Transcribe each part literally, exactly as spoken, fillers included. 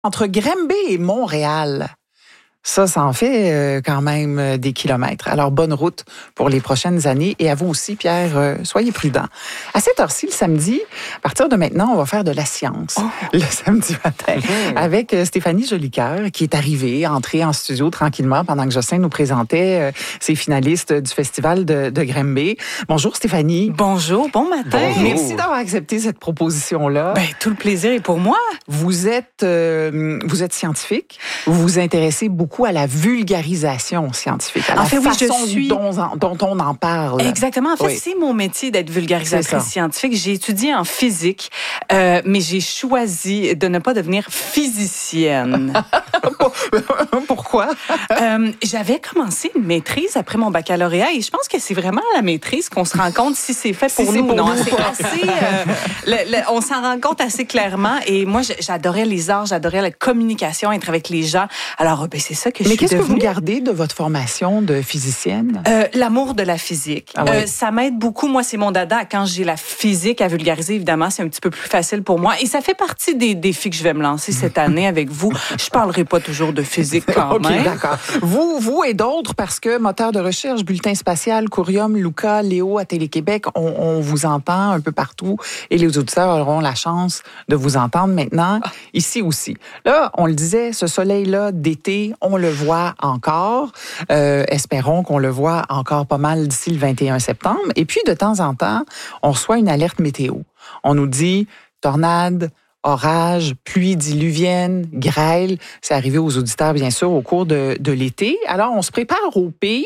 Entre Granby et Montréal, ça, ça en fait euh, quand même euh, des kilomètres. Alors, bonne route pour les prochaines années. Et à vous aussi, Pierre, euh, soyez prudents. À cette heure-ci, le samedi, à partir de maintenant, on va faire de la science. Oh. Le samedi matin, mmh. avec euh, Stéphanie Jolicoeur, qui est arrivée, entrée en studio tranquillement pendant que Jocelyn nous présentait euh, ses finalistes du festival de, de Granby. Bonjour, Stéphanie. Bonjour, bon matin. Bonjour. Merci d'avoir accepté cette proposition-là. Ben, tout le plaisir est pour moi. Vous êtes, euh, vous êtes scientifique. Vous vous intéressez beaucoup à la vulgarisation scientifique, à en la fait, façon oui, je suis... dont, dont on en parle. Exactement. En fait, oui. c'est mon métier d'être vulgarisatrice scientifique. J'ai étudié en physique, euh, mais j'ai choisi de ne pas devenir physicienne. Pourquoi? euh, j'avais commencé une maîtrise après mon baccalauréat et je pense que c'est vraiment à la maîtrise qu'on se rend compte si c'est fait pour si nous ou non. C'est assez, euh, le, le, on s'en rend compte assez clairement. Et moi, j'adorais les arts, j'adorais la communication, être avec les gens. Alors, ben, c'est ça que je Mais suis qu'est-ce devenue. que vous gardez de votre formation de physicienne? Euh, l'amour de la physique. Ah oui. euh, ça m'aide beaucoup. Moi, c'est mon dada. Quand j'ai la physique à vulgariser, évidemment, c'est un petit peu plus facile pour moi. Et ça fait partie des défis que je vais me lancer cette année avec vous. Je parlerai pas toujours de physique quand okay, même. D'accord. Vous, vous et d'autres, parce que moteur de recherche, bulletin spatial, Courium, Luca, Léo à Télé-Québec, on, on vous entend un peu partout et les auditeurs auront la chance de vous entendre maintenant, ici aussi. Là, on le disait, ce soleil-là d'été, on le voit encore. Euh, espérons qu'on le voit encore pas mal d'ici le vingt et un septembre. Et puis, de temps en temps, on reçoit une alerte météo. On nous dit tornade, orage, pluie diluvienne, grêle. C'est arrivé aux auditeurs, bien sûr, au cours de, de l'été. Alors, on se prépare au pire,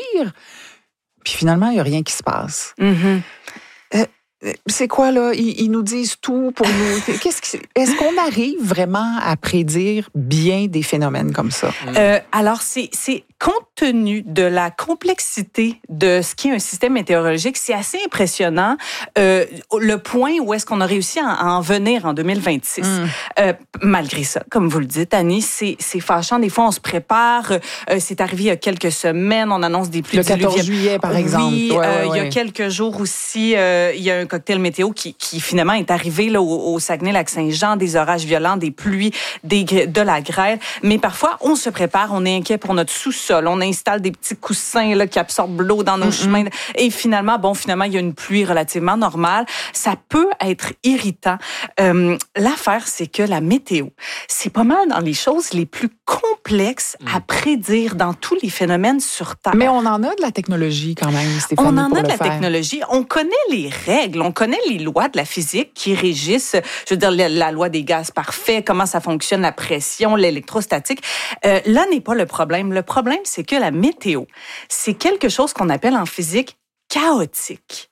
puis finalement, il n'y a rien qui se passe. Mm-hmm. Euh, c'est quoi, là? Ils, ils nous disent tout pour nous. Qu'est-ce qui, est-ce qu'on arrive vraiment à prédire bien des phénomènes comme ça? Euh, alors, c'est, c'est compte tenu de la complexité de ce qui est un système météorologique, c'est assez impressionnant euh, le point où est-ce qu'on a réussi à, à en venir en deux mille vingt-six. Mm. Euh, malgré ça, comme vous le dites, Annie, c'est, c'est fâchant. Des fois, on se prépare. Euh, c'est arrivé il y a quelques semaines. On annonce des pluies diluviennes. Le quatorze juillet, par exemple. Oui, ouais, euh, ouais, il y a ouais. quelques jours aussi, euh, il y a un cocktail météo qui, qui finalement est arrivé là, au, au Saguenay-Lac-Saint-Jean, des orages violents, des pluies, des, de la grêle. Mais parfois, on se prépare, on est inquiet pour notre sous-sol, on installe des petits coussins là, qui absorbent l'eau dans nos mm-hmm. chemins. Et finalement, bon, finalement, il y a une pluie relativement normale. Ça peut être irritant. Euh, l'affaire, c'est que la météo, c'est pas mal dans les choses les plus complexes mm. à prédire dans tous les phénomènes sur Terre. Mais on en a de la technologie quand même, Stéphanie, On en pour a de le la faire. technologie. On connaît les règles, on connaît les lois de la physique qui régissent, je veux dire, la, la loi des gaz parfaits, comment ça fonctionne, la pression, l'électrostatique. Euh, là n'est pas le problème. Le problème, c'est que la météo, c'est quelque chose qu'on appelle en physique chaotique.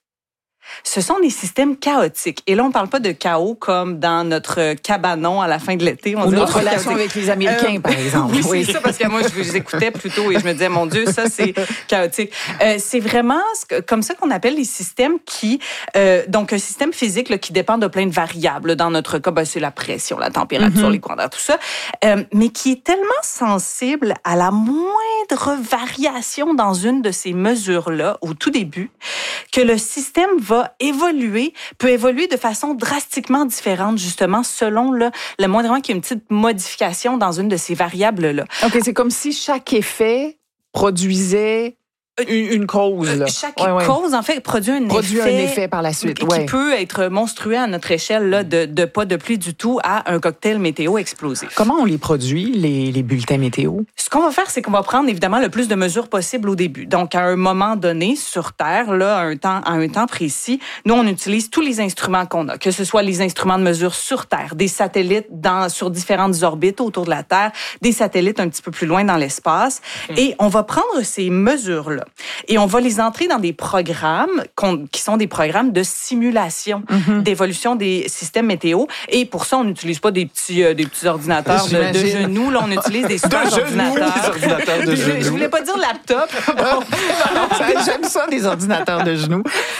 Ce sont des systèmes chaotiques. Et là, on ne parle pas de chaos comme dans notre cabanon à la fin de l'été. On Ou dit, notre oh, relation chaotique. avec les Américains, euh, par exemple. Oui, oui, c'est ça, parce que moi, je vous écoutais plutôt et je me disais, mon Dieu, ça, c'est chaotique. Euh, c'est vraiment comme ça qu'on appelle les systèmes qui... Euh, donc, un système physique là, qui dépend de plein de variables. Dans notre cas, ben, c'est la pression, la température, mm-hmm. les courants d'air, tout ça. Euh, mais qui est tellement sensible à la moindre variation dans une de ces mesures-là, au tout début, que le système va évoluer, peut évoluer de façon drastiquement différente, justement, selon là, le moindrement qu'il y a une petite modification dans une de ces variables-là. OK, c'est comme si chaque effet produisait une, une cause. Là. Chaque ouais, ouais. cause, en fait, produit un produit effet... un effet par la suite, qui ouais. peut être monstrueux à notre échelle, là, de, de pas de pluie du tout à un cocktail météo explosif. Comment on les produit, les, les bulletins météo? Ce qu'on va faire, c'est qu'on va prendre, évidemment, le plus de mesures possible au début. Donc, à un moment donné, sur Terre, là, à un temps, à un temps précis, nous, on utilise tous les instruments qu'on a, que ce soit les instruments de mesure sur Terre, des satellites dans, sur différentes orbites autour de la Terre, des satellites un petit peu plus loin dans l'espace, mmh. et on va prendre ces mesures-là et on va les entrer dans des programmes qui sont des programmes de simulation mm-hmm. d'évolution des systèmes météo. Et pour ça, on n'utilise pas des petits, euh, des petits ordinateurs de, de genoux. Là, on utilise des super de ordinateurs. Genoux, des ordinateurs de genoux. Je, je voulais pas dire laptop. Bon. J'aime ça, des ordinateurs de genoux.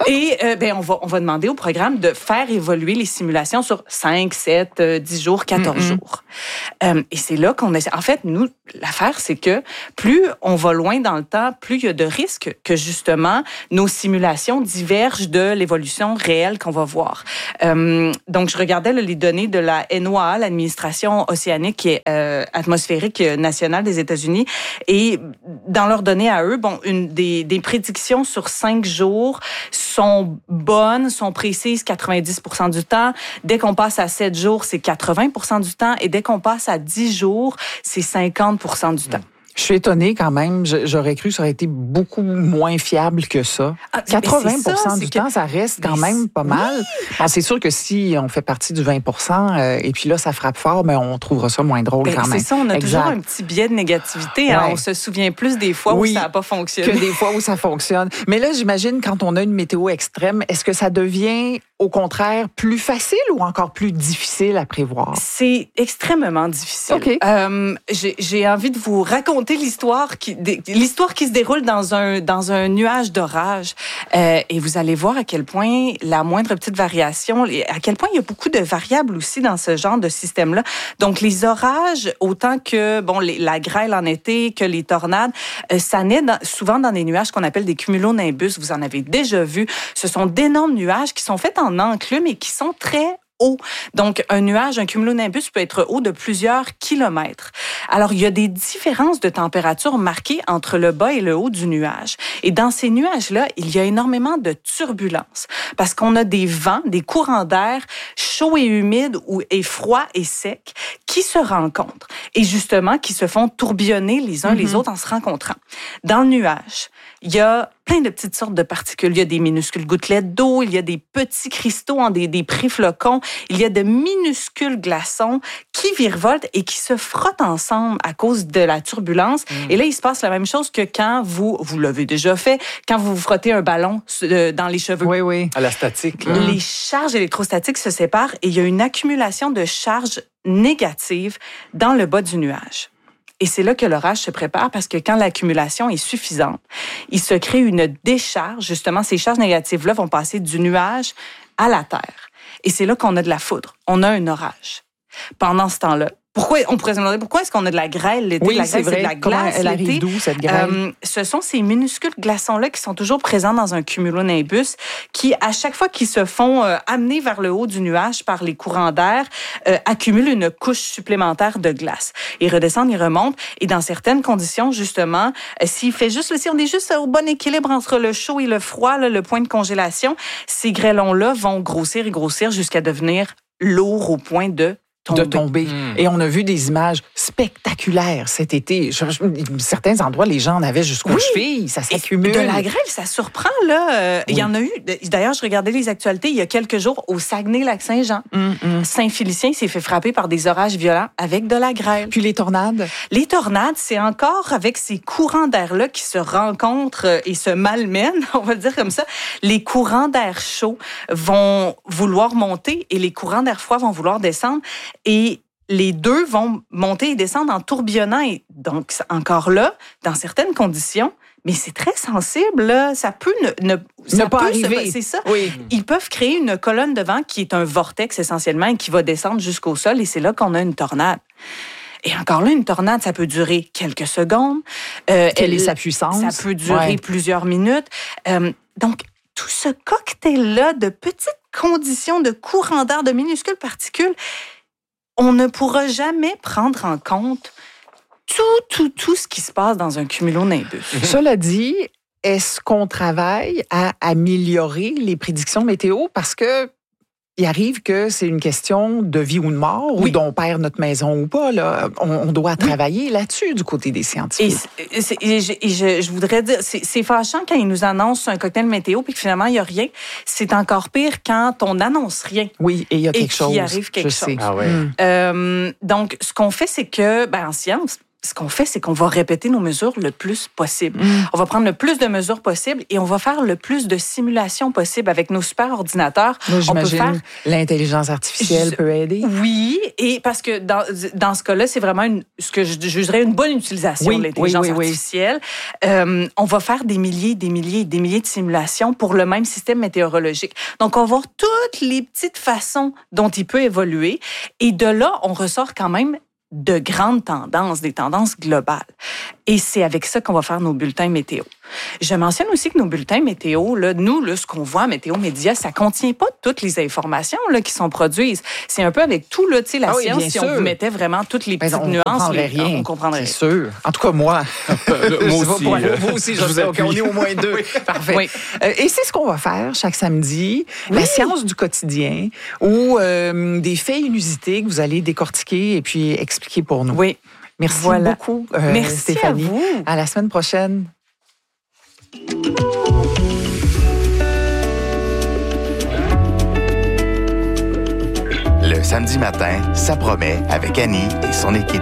Et euh, ben, on va, on va demander au programme de faire évoluer les simulations sur cinq, sept, dix jours, quatorze mm-hmm. jours. Euh, et c'est là qu'on essaie. En fait, nous, l'affaire, c'est que plus on va loin dans le temps, plus il y a de risques que, justement, nos simulations divergent de l'évolution réelle qu'on va voir. Euh, donc, je regardais là, les données de la N O A A, l'administration océanique et euh, atmosphérique nationale des États-Unis, et dans leurs données à eux, bon, une des, des prédictions sur cinq jours sont bonnes, sont précises quatre-vingt-dix pour cent du temps. Dès qu'on passe à sept jours, c'est quatre-vingts pour cent du temps. Et dès qu'on passe à dix jours, c'est cinquante pour cent du temps. Je suis étonnée quand même. J'aurais cru que ça aurait été beaucoup moins fiable que ça. Ah, quatre-vingts pour cent ça, du que... temps, ça reste quand mais même pas mal. Oui. Bon, c'est sûr que si on fait partie du vingt pour cent euh, et puis là, ça frappe fort, mais on trouvera ça moins drôle mais quand même. C'est ça, on a exact. toujours un petit biais de négativité. Hein? Ouais. On se souvient plus des fois oui, où ça n'a pas fonctionné. Que des fois où ça fonctionne. Mais là, j'imagine, quand on a une météo extrême, est-ce que ça devient au contraire plus facile ou encore plus difficile à prévoir? C'est extrêmement difficile. Okay. Euh, j'ai, j'ai envie de vous raconter l'histoire qui, l'histoire qui se déroule dans un, dans un nuage d'orage. Euh, et vous allez voir à quel point la moindre petite variation, à quel point il y a beaucoup de variables aussi dans ce genre de système-là. Donc, les orages, autant que bon, les, la grêle en été, que les tornades, euh, ça naît dans, souvent dans des nuages qu'on appelle des cumulonimbus. Vous en avez déjà vu. Ce sont d'énormes nuages qui sont faits en enclume et qui sont très haut. Donc, un nuage, un cumulonimbus peut être haut de plusieurs kilomètres. Alors, il y a des différences de température marquées entre le bas et le haut du nuage. Et dans ces nuages-là, il y a énormément de turbulences parce qu'on a des vents, des courants d'air chauds et humides ou et froids et secs qui se rencontrent et justement qui se font tourbillonner les uns mm-hmm. les autres en se rencontrant. Dans le nuage, il y a plein de petites sortes de particules. Il y a des minuscules gouttelettes d'eau, il y a des petits cristaux en des, des pré-flocons, il y a de minuscules glaçons qui virevoltent et qui se frottent ensemble à cause de la turbulence. Mmh. Et là, il se passe la même chose que quand vous, vous l'avez déjà fait, quand vous vous frottez un ballon dans les cheveux. Oui, oui. À la statique. Là. Les charges électrostatiques se séparent et il y a une accumulation de charges négatives dans le bas du nuage. Et c'est là que l'orage se prépare parce que quand l'accumulation est suffisante, il se crée une décharge. Justement, ces charges négatives-là vont passer du nuage à la terre. Et c'est là qu'on a de la foudre. On a un orage. Pendant ce temps-là, pourquoi, on pourrait se demander pourquoi est-ce qu'on a de la grêle l'été? Oui, la grêle, c'est vrai. C'est de la glace Comment elle l'été. arrive d'où, cette grêle? Euh, ce sont ces minuscules glaçons-là qui sont toujours présents dans un cumulonimbus qui, à chaque fois qu'ils se font euh, amener vers le haut du nuage par les courants d'air, euh, accumulent une couche supplémentaire de glace. Ils redescendent, ils remontent. Et dans certaines conditions, justement, euh, s'il fait juste, si on est juste au bon équilibre entre le chaud et le froid, là, le point de congélation, ces grêlons-là vont grossir et grossir jusqu'à devenir lourds au point de Tomber. de tomber. Mmh. Et on a vu des images spectaculaires cet été. Je, je, certains endroits, les gens en avaient jusqu'aux oui. chevilles. Ça s'accumule. De la grêle, ça surprend, là. Euh, oui. Il y en a eu. D'ailleurs, je regardais les actualités il y a quelques jours au Saguenay-Lac-Saint-Jean. Mmh. Saint-Félicien s'est fait frapper par des orages violents avec de la grêle. Puis les tornades? Les tornades, c'est encore avec ces courants d'air-là qui se rencontrent et se malmènent, on va le dire comme ça. Les courants d'air chaud vont vouloir monter et les courants d'air froid vont vouloir descendre. Et les deux vont monter et descendre en tourbillonnant. Et donc, encore là, dans certaines conditions, mais c'est très sensible, là. Ça peut ne, ne, ne ça pas peut arriver. Se, c'est ça. Oui. Ils peuvent créer une colonne de vent qui est un vortex essentiellement et qui va descendre jusqu'au sol. Et c'est là qu'on a une tornade. Et encore là, une tornade, ça peut durer quelques secondes. Euh, Quelle elle, est sa puissance? Ça peut durer ouais. plusieurs minutes. Euh, donc, tout ce cocktail-là de petites conditions, de courants d'air, de minuscules particules, on ne pourra jamais prendre en compte tout, tout, tout ce qui se passe dans un cumulonimbus. Cela dit, est-ce qu'on travaille à améliorer les prédictions météo? Parce que il arrive que c'est une question de vie ou de mort, oui. ou d'on perd notre maison ou pas. Là. On, on doit travailler oui. là-dessus du côté des scientifiques. Et, c'est, et, je, et je, je voudrais dire, c'est, c'est fâchant quand ils nous annoncent un cocktail météo puis que finalement, il n'y a rien. C'est encore pire quand on n'annonce rien. Oui, et il y a quelque chose. Et qu'il arrive quelque je chose. Sais. Ah ouais. Mmh. Euh, donc, ce qu'on fait, c'est que, ben, en science, ce qu'on fait, c'est qu'on va répéter nos mesures le plus possible. Mm. On va prendre le plus de mesures possible et on va faire le plus de simulations possible avec nos super ordinateurs. Moi, j'imagine on peut faire... l'intelligence artificielle je... peut aider. Oui, et parce que dans, dans ce cas-là, c'est vraiment une, ce que je jugerais une bonne utilisation oui, de l'intelligence oui, oui, artificielle. Oui. Euh, on va faire des milliers, des milliers, des milliers de simulations pour le même système météorologique. Donc, on va voir toutes les petites façons dont il peut évoluer et de là, on ressort quand même de grandes tendances, des tendances globales. Et c'est avec ça qu'on va faire nos bulletins météo. Je mentionne aussi que nos bulletins météo, là, nous, là, ce qu'on voit à Météo Média, ça contient pas toutes les informations là, qui sont produites. C'est un peu avec tout, là, tu sais, la ah oui, science, si sûr. On vous mettait vraiment toutes les petites on nuances. Comprendrait les, rien. On comprendrait c'est sûr. En tout cas, moi. moi aussi. Moi, vous aussi, je, je vous appuie. On est au moins deux. Oui. Parfait. Oui. Euh, et c'est ce qu'on va faire chaque samedi. Oui. La science du quotidien ou euh, des faits inusités que vous allez décortiquer et puis expliquer pour nous. Oui. Merci voilà. beaucoup, euh, Merci Stéphanie. À vous. À la semaine prochaine. Le samedi matin, ça promet avec Annie et son équipe.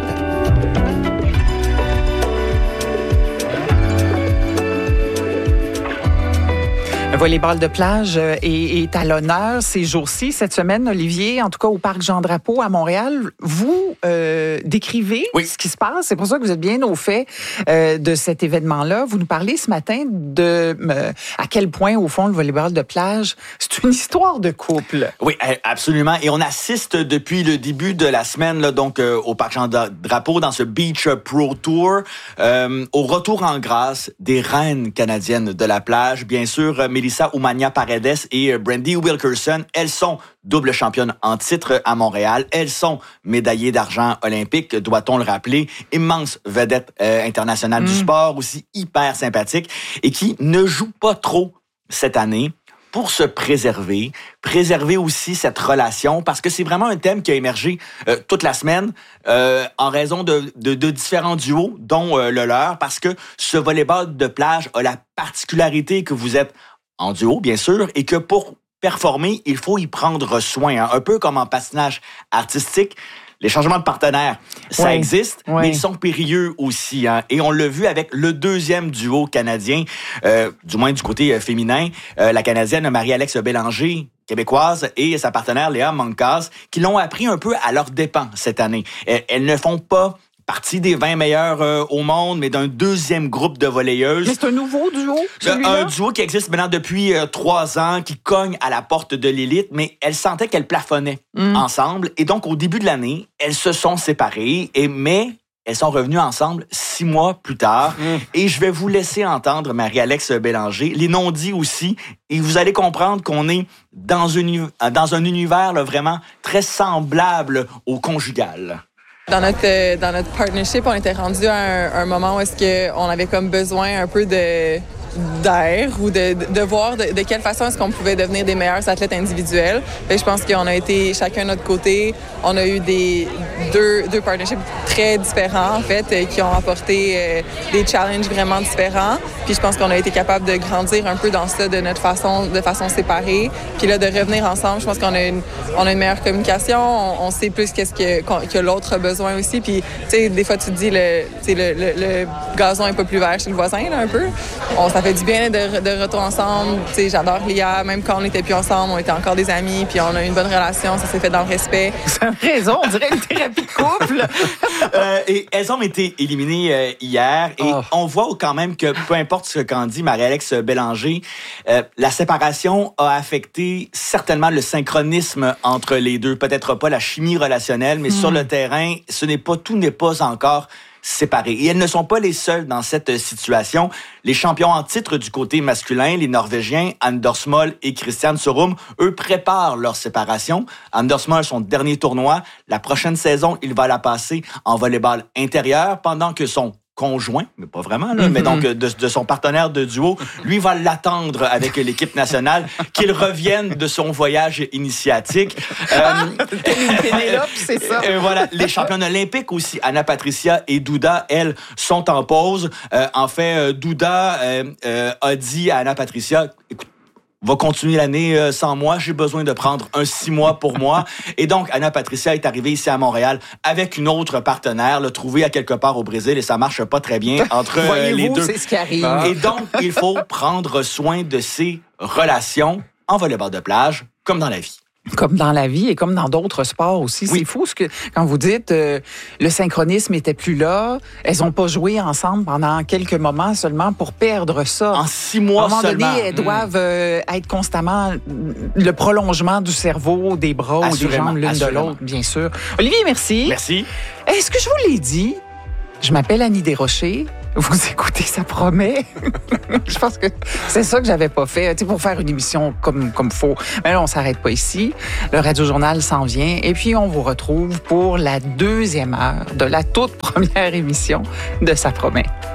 Le volleyball de plage est, est à l'honneur ces jours-ci. Cette semaine, Olivier, en tout cas au Parc Jean-Drapeau à Montréal, vous euh, décrivez oui. ce qui se passe. C'est pour ça que vous êtes bien au fait euh, de cet événement-là. Vous nous parlez ce matin de euh, à quel point, au fond, le volleyball de plage, c'est une histoire de couple. Oui, absolument. Et on assiste depuis le début de la semaine là, donc euh, au Parc Jean-Drapeau dans ce Beach Pro Tour, euh, au retour en grâce des reines canadiennes de la plage, bien sûr. Melissa Oumania Paredes et Brandy Wilkerson, elles sont double championnes en titre à Montréal. Elles sont médaillées d'argent olympique, doit-on le rappeler. Immense vedette euh, internationale mmh. du sport, aussi hyper sympathique et qui ne joue pas trop cette année pour se préserver, préserver aussi cette relation, parce que c'est vraiment un thème qui a émergé euh, toute la semaine euh, en raison de, de, de différents duos, dont euh, le leur, parce que ce volleyball de plage a la particularité que vous êtes en duo, bien sûr, et que pour performer, il faut y prendre soin. Hein. Un peu comme en patinage artistique, les changements de partenaires, ça oui, existe, oui. mais ils sont périlleux aussi. Hein. Et on l'a vu avec le deuxième duo canadien, euh, du moins du côté euh, féminin, euh, la Canadienne Marie-Alex Bélanger, québécoise, et sa partenaire Léa Mancas, qui l'ont appris un peu à leurs dépens cette année. Elles, elles ne font pas partie des vingt meilleurs euh, au monde, mais d'un deuxième groupe de volleyeuses. Mais c'est un nouveau duo, celui-là? Un duo qui existe maintenant depuis euh, trois ans, qui cogne à la porte de l'élite, mais elles sentaient qu'elles plafonnaient mm. ensemble. Et donc, au début de l'année, elles se sont séparées, et, mais elles sont revenues ensemble six mois plus tard. Mm. Et je vais vous laisser entendre Marie-Alex Bélanger, les non-dits aussi, et vous allez comprendre qu'on est dans, une, dans un univers là, vraiment très semblable au conjugal. Dans notre, dans notre partnership, on était rendu à un, un moment où est-ce qu'on avait comme besoin un peu de d'air ou de, de, de voir de, de quelle façon est-ce qu'on pouvait devenir des meilleurs athlètes individuels. Fait que je pense qu'on a été chacun de notre côté. On a eu des deux, deux partnerships très différents, en fait, qui ont apporté euh, des challenges vraiment différents. Puis je pense qu'on a été capable de grandir un peu dans ça de notre façon, de façon séparée. Puis là, de revenir ensemble, je pense qu'on a une, on a une meilleure communication. On, on sait plus qu'est-ce que, que l'autre a besoin aussi. Puis, tu sais, des fois, tu te dis, le, le, le, le gazon est pas plus vert chez le voisin, là, un peu. On, ça fait du bien de, de retour ensemble. Tu sais, j'adore Léa. Même quand on n'était plus ensemble, on était encore des amis. Puis on a eu une bonne relation. Ça s'est fait dans le respect. Ça a raison. On dirait une thérapie de couple. euh, et elles ont été éliminées euh, hier. Et oh. on voit quand même que peu importe ce qu'en dit Marie-Alex Bélanger, euh, la séparation a affecté certainement le synchronisme entre les deux. Peut-être pas la chimie relationnelle, mais mmh. sur le terrain, ce n'est pas tout n'est pas encore séparés. Et elles ne sont pas les seules dans cette situation. Les champions en titre du côté masculin, les Norvégiens Anders Moll et Christian Sorum, eux préparent leur séparation. Anders Moll, son dernier tournoi, la prochaine saison, il va la passer en volleyball intérieur, pendant que son conjoint, mais pas vraiment, là, mm-hmm. mais donc de, de son partenaire de duo, lui va l'attendre avec l'équipe nationale, qu'il revienne de son voyage initiatique. Euh, Pénélope, c'est ça. Euh, voilà, les championnes olympiques aussi, Anna Patricia et Douda, elles, sont en pause. Euh, en fait, Douda euh, euh, a dit à Anna Patricia, écoute, va continuer l'année euh, sans moi. J'ai besoin de prendre un six mois pour moi. Et donc, Anna Patricia est arrivée ici à Montréal avec une autre partenaire, l'a trouvée à quelque part au Brésil et ça marche pas très bien entre euh, les deux. C'est ce qui arrive. Et donc, il faut prendre soin de ses relations en volleyball de plage, comme dans la vie. Comme dans la vie et comme dans d'autres sports aussi. Oui. C'est fou ce que quand vous dites euh, le synchronisme était plus là, elles ont pas joué ensemble pendant quelques moments seulement pour perdre ça. En six mois À un moment seulement. donné, elles doivent euh, être constamment le prolongement du cerveau, des bras ou des Assurément, jambes l'une de assurément. l'autre, bien sûr. Olivier, merci. Merci. Est-ce que je vous l'ai dit? Je m'appelle Annie Desrochers. Vous écoutez, ça promet. Je pense que c'est ça que j'avais pas fait, tu sais, pour faire une émission comme comme faut. Mais là, on s'arrête pas ici. Le Radio Journal s'en vient et puis on vous retrouve pour la deuxième heure de la toute première émission de Ça promet.